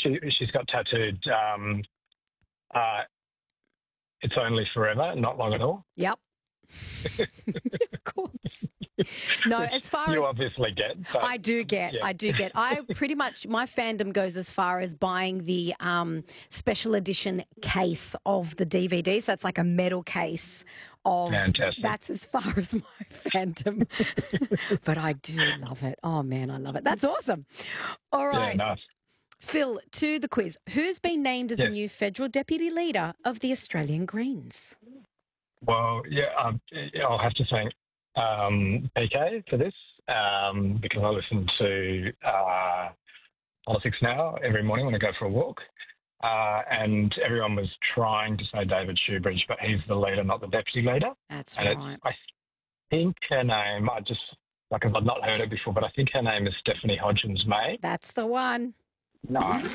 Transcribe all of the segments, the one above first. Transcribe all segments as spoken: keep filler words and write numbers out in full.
she, she's got tattooed, um, uh, it's only forever, not long at all. Yep. Of course. No, as far you as obviously get. But, I do get, yeah. I do get. I pretty much, my fandom goes as far as buying the um, special edition case of the D V D. So it's like a metal case of. Fantastic. That's as far as my fandom. But I do love it. Oh man, I love it. That's awesome. All right, Yeah, nice. Phil, to the quiz. Who's been named as Yes. the new federal deputy leader of the Australian Greens? Well, yeah, um, I'll have to thank um, P K for this um, because I listen to uh, Politics Now every morning when I go for a walk. Uh, and everyone was trying to say David Shoebridge, but he's the leader, not the deputy leader. That's and right. It's, I think her name, I just, like I've not heard it before, but I think her name is Stephanie Hodgins-May. That's the one. Nice.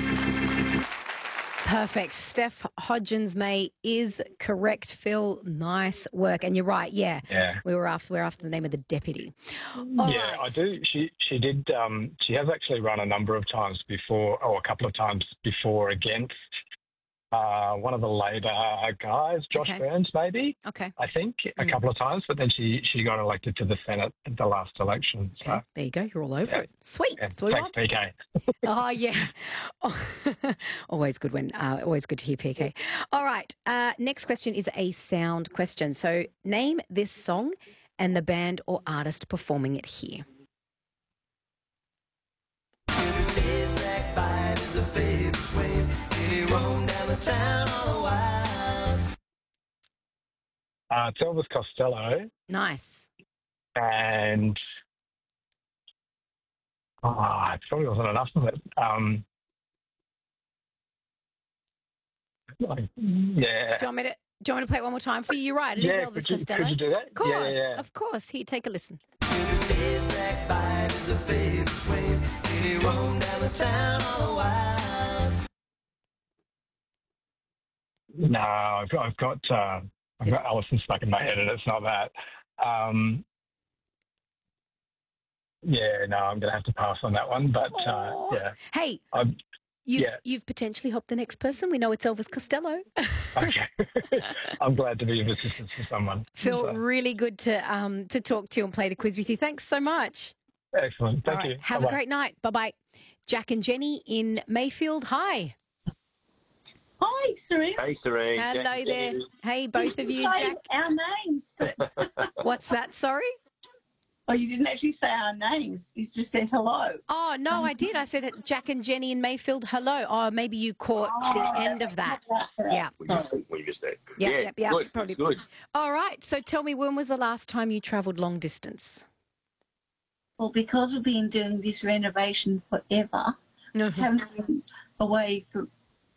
Perfect. Steph Hodgins-May is correct, Phil. Nice work. And you're right, yeah. Yeah. We were after, we were after the name of the deputy. All yeah, right. I do. She she did. Um, she has actually run a number of times before, or a couple of times before against uh, one of the Labor guys, Josh Okay. Burns, maybe. Okay. I think a Mm. couple of times, but then she she got elected to the Senate at the last election. So Okay. There you go. You're all over Yeah. it. Sweet. yeah, That's what we thanks, want. P K. Oh, yeah. Always good when, uh, always good to hear P K. All right. Uh, next question is a sound question. So name this song and the band or artist performing it here. Uh, it's Elvis Costello, Nice. and oh, it probably wasn't enough of it. Um, like, yeah. Do you want me to, do you want me to play it one more time for you? You're right. It is yeah, Elvis could you, Costello. could you do that? Of course. Yeah, yeah, yeah. Of course. Here, take a listen. No, I've got, I've got, uh, I've got Alison stuck in my head, and it's not that. Um, yeah, no, I'm going to have to pass on that one. But uh, Aw. yeah, Hey, I'm, you've, yeah. you've potentially helped the next person. We know it's Elvis Costello. okay. I'm glad to be of assistance to someone. Phil, So, really good to um to talk to you and play the quiz with you. Thanks so much. excellent. Thank All right, you. have Bye-bye. a great night. Bye bye. Jack and Jenny in Mayfield. Hi. Hi, Serene. Hey, Serene. Hello Jack- there. Hey, both of you. Say Jack. our names. But What's that? Sorry. oh, you didn't actually say our names. You just said hello. Oh no, I did. I said it, Jack and Jenny in Mayfield. Hello. Oh, maybe you caught the end of that. Yeah. We, Sorry. we missed that. Yep, yeah, yep, yep, Good, probably- good. All right. So tell me, when was the last time you travelled long distance? Well, because we've been doing this renovation forever, haven't been away from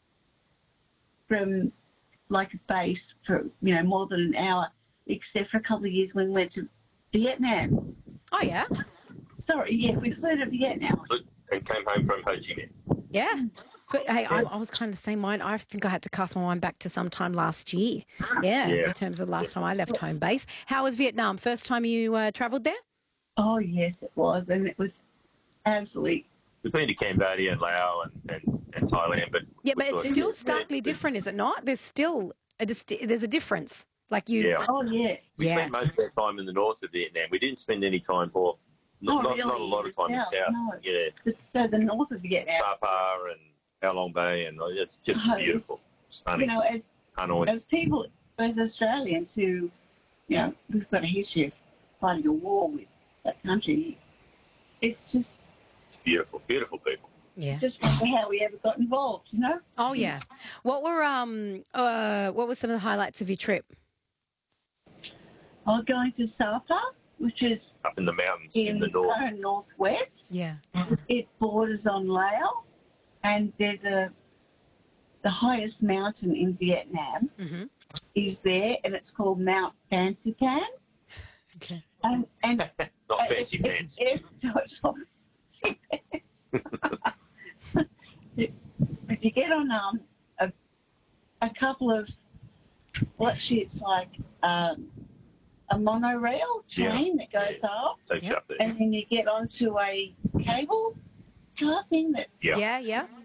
from like a base for you know more than an hour, except for a couple of years when we went to Vietnam. Oh yeah. Sorry, yeah, we flew to Vietnam. And came home from Ho Chi Minh. Yeah. So, hey, I, I was kind of the same mind. I think I had to cast my mind back to sometime last year. Yeah, Yeah. in terms of the last time I left home base. How was Vietnam? First time you uh, travelled there? Oh yes, it was, and it was absolutely. We've been to Cambodia and Laos and, and, and Thailand, but Yeah, we but it's thought- still yeah, starkly we- different, is it not? There's still a disti- there's a difference. Like you, Yeah, Oh yeah. we Yeah. spent most of our time in the north of Vietnam. We didn't spend any time, or Oh, not, not, really? not a lot of time in the South, south. no. Yeah, It's, so the north of Vietnam. Sapa and Halong Bay, and it's just Oh, beautiful, You stunning. know, as Hanoi. as people, as Australians who, you know, we've got a history of fighting a war with that country. It's just Beautiful, beautiful people. yeah. just wonder how we ever got involved. You know. Oh yeah. What were um uh what were some of the highlights of your trip? I was going to Sapa, which is Up in the mountains in, in the north. uh, northwest. Yeah. It borders on Laos, and there's a the highest mountain in Vietnam Mm-hmm. is there, and it's called Mount Fancy Pan. Okay. And and Not Uh, fancy it's- pants. it's- it's not fancy pants. But you get on um, a, a couple of, well, actually it's like um, a monorail train that goes up, Takes you Yep. up there. and then you get onto a cable car thing that Yeah. Yeah, yeah.